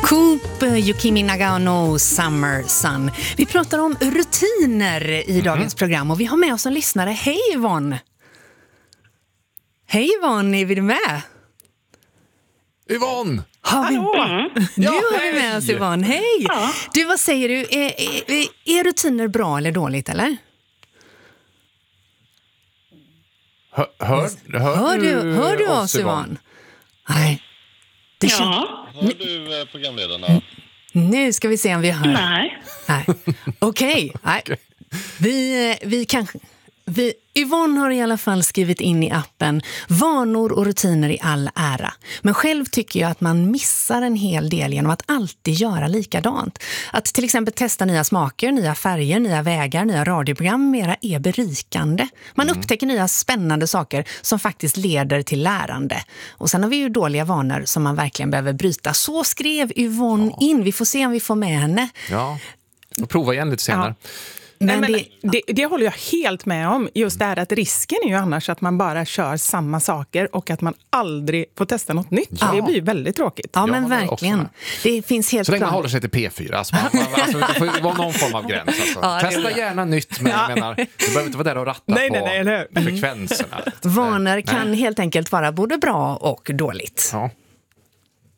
Coop, Yukimi Nagano, Summer Sun. Vi pratar om rutiner i dagens program och vi har med oss en lyssnare. Hej Yvonne! Hej Yvonne, är vi med? Yvonne! Nu har vi med oss Yvonne, hej! Ja. Du, vad säger du? Är rutiner bra eller dåligt, eller? Hör du oss Yvonne? Nej. Hör du programledarna? Nu ska vi se om vi hör. Nej. Okej. Vi kanske... Yvonne har i alla fall skrivit in i appen vanor och rutiner i all ära. Men själv tycker jag att man missar en hel del genom att alltid göra likadant. Att till exempel testa nya smaker, nya färger, nya vägar, nya radioprogram mera är berikande. Man upptäcker nya spännande saker som faktiskt leder till lärande. Och sen har vi ju dåliga vanor som man verkligen behöver bryta. Så skrev Yvonne in. Vi får se om vi får med henne. Ja, och prova igen lite senare. Ja. Men det håller jag helt med om. Just det här att risken är ju annars att man bara kör samma saker och att man aldrig får testa något nytt. Ja. Det blir ju väldigt tråkigt. Ja, men verkligen. Det finns helt så länge man klart. håller sig till P4. Alltså, det får vara någon form av gräns. Alltså. Ja, testa gärna nytt, men jag menar, du behöver inte vara där och ratta på frekvenserna. Vanor kan helt enkelt vara både bra och dåligt. Ja.